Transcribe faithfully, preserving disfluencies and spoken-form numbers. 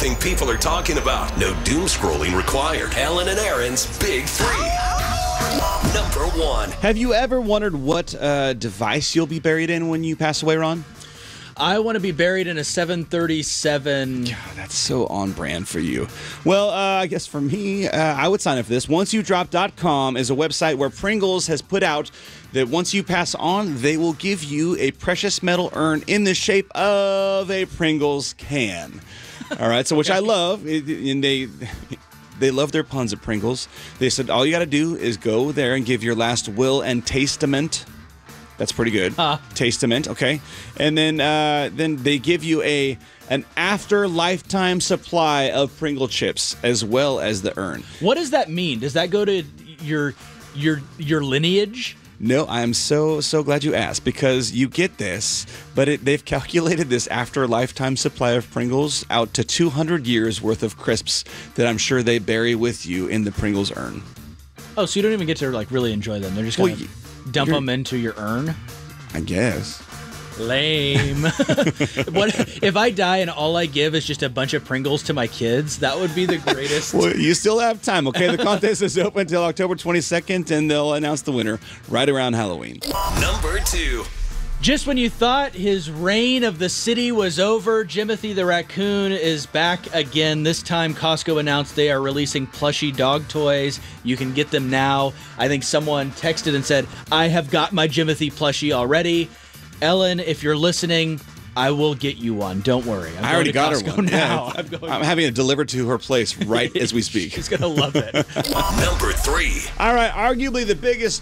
everything people are talking about. No doom scrolling required. Ellen and Aaron's Big Three. Number one. Have you ever wondered what uh, device you'll be buried in when you pass away, Ron? I want to be buried in a seven thirty-seven. God, that's so on brand for you. Well, uh, I guess for me, uh, I would sign up for this. once you drop dot com is a website where Pringles has put out that once you pass on, they will give you a precious metal urn in the shape of a Pringles can. All right, so which I love. And they... They love their puns at Pringles. They said all you got to do is go there and give your last will and testament. That's pretty good. Uh. Testament, okay. And then uh, then they give you a an after lifetime supply of Pringle chips as well as the urn. What does that mean? Does that go to your your your lineage? No, I am so, so glad you asked, because you get this, but it, they've calculated this after lifetime supply of Pringles out to two hundred years worth of crisps that I'm sure they bury with you in the Pringles urn. Oh, so you don't even get to like really enjoy them. They're just going to Well, dump you're- them into your urn? I guess. Lame. What if I die and all I give is just a bunch of Pringles to my kids? That would be the greatest. Well, you still have time, okay? The contest is open until October twenty-second, and they'll announce the winner right around Halloween. Number two. Just when you thought his reign of the city was over, Jimothy the Raccoon is back again. This time, Costco announced they are releasing plushie dog toys. You can get them now. I think someone texted and said, I have got my Jimothy plushie already. Ellen, if you're listening, I will get you one. Don't worry. I'm I already going got to her Costco one. now. Yeah, I'm, going I'm having it delivered to her place right as we speak. She's going to love it. Number three. All right, arguably the biggest